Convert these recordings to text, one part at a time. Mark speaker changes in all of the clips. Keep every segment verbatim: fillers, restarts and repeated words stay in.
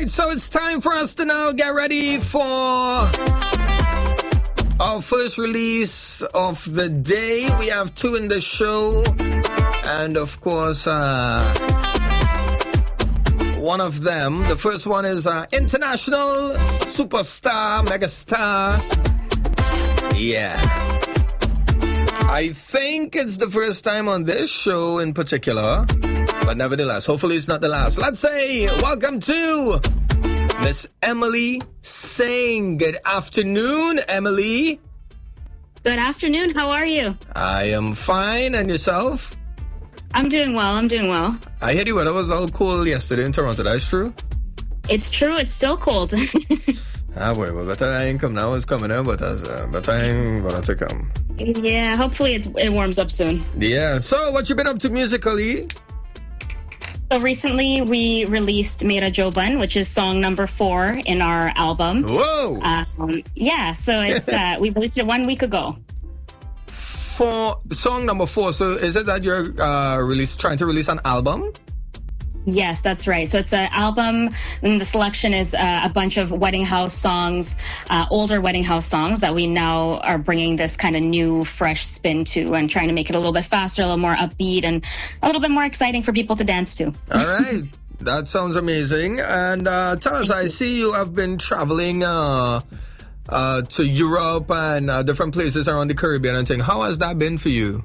Speaker 1: so it's time for us to now get ready for our first release of the day. We have two in the show, and of course, uh, one of them, the first one is uh, international superstar, megastar. Yeah. I think it's the first time on this show in particular, but nevertheless, hopefully it's not the last. Let's say welcome to Miss Emily Singh. Good afternoon, Emily.
Speaker 2: Good afternoon. How are you?
Speaker 1: I am fine. And yourself?
Speaker 2: I'm doing well. I'm doing well.
Speaker 1: I heard the weather was all cool yesterday in Toronto. That's true?
Speaker 2: It's true. It's still cold.
Speaker 1: Ah, boy, well, better I ain't come now. It's coming out, but as uh, better I ain't gonna to come.
Speaker 2: Yeah, hopefully it's, it warms up soon.
Speaker 1: Yeah. So, what you been up to musically?
Speaker 2: So recently we released Mera Joban, which is song number four in our album.
Speaker 1: Whoa!
Speaker 2: Um, yeah, so it's uh, we released it one week ago.
Speaker 1: For song number four, so is it that you're uh, release trying to release an album?
Speaker 2: Yes, that's right. So it's an album, and the selection is uh, a bunch of wedding house songs, uh, older wedding house songs that we now are bringing this kind of new, fresh spin to, and trying to make it a little bit faster, a little more upbeat, and a little bit more exciting for people to dance to.
Speaker 1: All right. That sounds amazing. And uh, tell us, I see you have been traveling uh, uh, to Europe and uh, different places around the Caribbean and things. How has that been for you?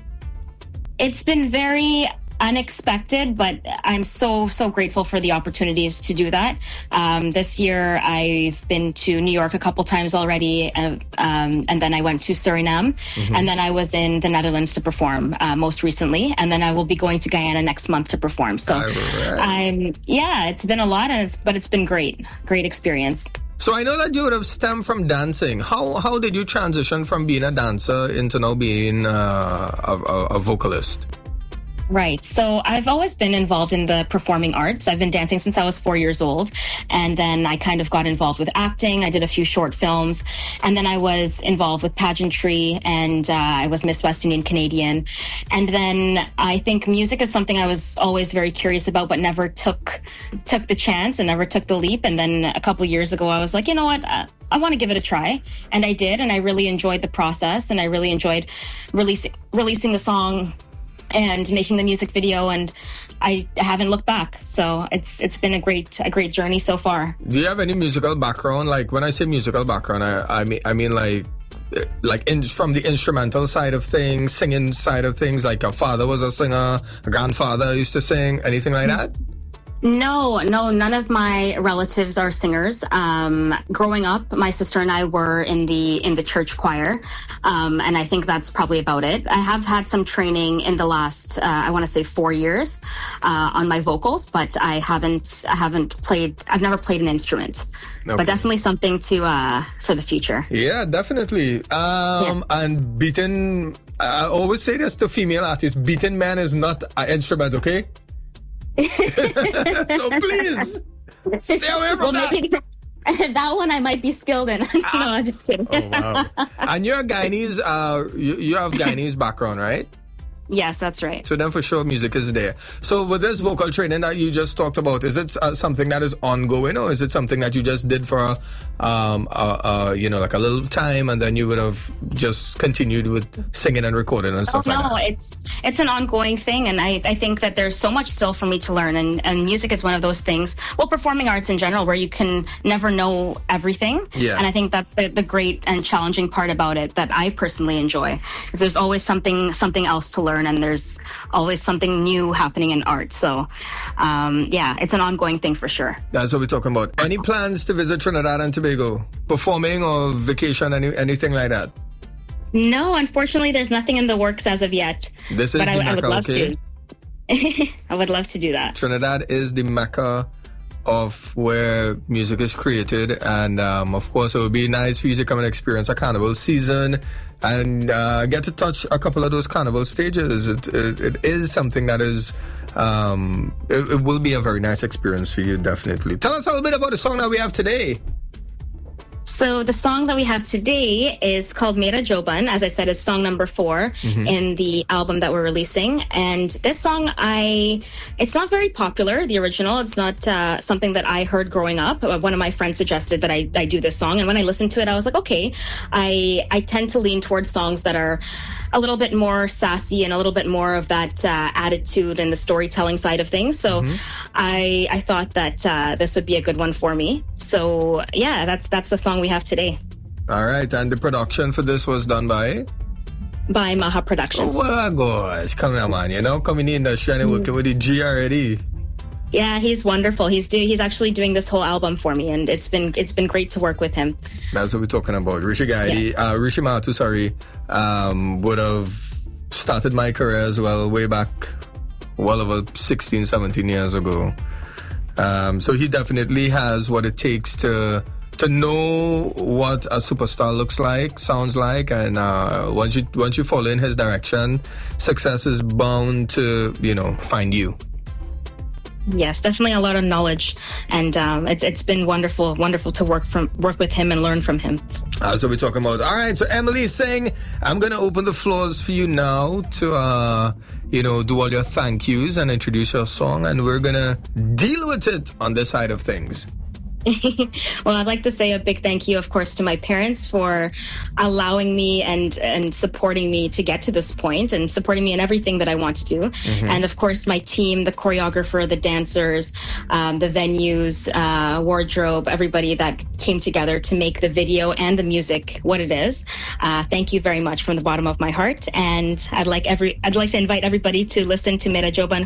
Speaker 2: It's been very unexpected, but I'm so, so grateful for the opportunities to do that. Um, this year, I've been to New York a couple times already, uh, um, and then I went to Suriname, mm-hmm. and then I was in the Netherlands to perform uh, most recently, and then I will be going to Guyana next month to perform. So, right. I'm yeah, it's been a lot, and it's, but it's been great, great experience.
Speaker 1: So I know that you would have stemmed from dancing. How how did you transition from being a dancer into now being uh, a, a, a vocalist?
Speaker 2: Right. So I've always been involved in the performing arts. I've been dancing since I was four years old. And then I kind of got involved with acting. I did a few short films. And then I was involved with pageantry, and uh, I was Miss West Indian Canadian. And then I think music is something I was always very curious about, but never took took the chance and never took the leap. And then a couple years ago, I was like, you know what? Uh, I want to give it a try. And I did. And I really enjoyed the process. And I really enjoyed releasing releasing the song and making the music video, and I haven't looked back. So it's it's been a great a great journey so far.
Speaker 1: Do you have any musical background? Like when I say musical background, I, I mean I mean like like in, from the instrumental side of things, singing side of things. Like a father was a singer, a grandfather used to sing, anything like that?
Speaker 2: No, no, none of my relatives are singers. Um, growing up, my sister and I were in the in the church choir, um, and I think that's probably about it. I have had some training in the last, uh, I want to say, four years uh, on my vocals, but I haven't, I haven't played. I've never played an instrument, okay. But definitely something to uh, for the future.
Speaker 1: Yeah, definitely. Um, yeah. And beating, I always say this to female artists: beating men is not an instrument, okay? So please stay away from
Speaker 2: well,
Speaker 1: that.
Speaker 2: Maybe that one I might be skilled in. No, I'm just kidding.
Speaker 1: Oh, wow. And you're Guyanese, uh, you, you have Guyanese background, right?
Speaker 2: Yes, that's right.
Speaker 1: So then for sure music is there. So with this vocal training that you just talked about, is it uh, something that is ongoing, or is it something that you just did for, um, uh, uh, you know, like a little time, and then you would have just continued with singing and recording and stuff
Speaker 2: oh,
Speaker 1: like
Speaker 2: no,
Speaker 1: that?
Speaker 2: No, it's it's an ongoing thing, and I, I think that there's so much still for me to learn, and, and music is one of those things, well, performing arts in general, where you can never know everything.
Speaker 1: Yeah.
Speaker 2: And I think that's the, the great and challenging part about it that I personally enjoy, is there's always something something else to learn, and there's always something new happening in art. So, um, yeah, it's an ongoing thing for sure.
Speaker 1: That's what we're talking about. Any plans to visit Trinidad and Tobago? Performing or vacation, any, anything like that?
Speaker 2: No, unfortunately, there's nothing in the works as of yet.
Speaker 1: This is
Speaker 2: but
Speaker 1: the
Speaker 2: I,
Speaker 1: Mecca,
Speaker 2: I would love
Speaker 1: okay?
Speaker 2: to. I would love to do that.
Speaker 1: Trinidad is the Mecca of where music is created, and um, of course it would be nice for you to come and experience a carnival season and uh, get to touch a couple of those carnival stages. It, it, it is something that is um, it, it will be a very nice experience for you, definitely. Tell us a little bit about the song that we have today.
Speaker 2: So the song that we have today is called Mera Joban. As I said, it's song number four mm-hmm. in the album that we're releasing. And this song, I it's not very popular, the original. It's not uh, something that I heard growing up. One of my friends suggested that I, I do this song. And when I listened to it, I was like, okay, I, I tend to lean towards songs that are a little bit more sassy and a little bit more of that uh, attitude and the storytelling side of things. So mm-hmm. I I thought that uh, this would be a good one for me. So yeah, that's that's the song we have today.
Speaker 1: All right, and the production for this was done by?
Speaker 2: By Maha Productions.
Speaker 1: Oh my gosh, come on, man. You know, coming in the industry and mm-hmm. working with the G already.
Speaker 2: Yeah, he's wonderful. He's do he's actually doing this whole album for me, and it's been it's been great to work with him.
Speaker 1: That's what we're talking about. Rishi Gaidi, yes. uh, Rishi Matu, sorry, um, would have started my career as well way back, well over sixteen, seventeen years ago. Um, so he definitely has what it takes to to know what a superstar looks like, sounds like, and uh, once you once you follow in his direction, success is bound to, you know, find you.
Speaker 2: Yes, definitely a lot of knowledge, and um, it's it's been wonderful, wonderful to work from work with him and learn from him.
Speaker 1: Uh, so we're talking about. All right, so Emily Singh, I'm gonna open the floors for you now to uh, you know, do all your thank yous and introduce your song, and we're gonna deal with it on this side of things.
Speaker 2: Well, I'd like to say a big thank you, of course, to my parents for allowing me and and supporting me to get to this point and supporting me in everything that I want to do. Mm-hmm. And of course, my team, the choreographer, the dancers, um, the venues, uh, wardrobe, everybody that came together to make the video and the music what it is. Uh, thank you very much from the bottom of my heart. And I'd like every I'd like to invite everybody to listen to Mera Joban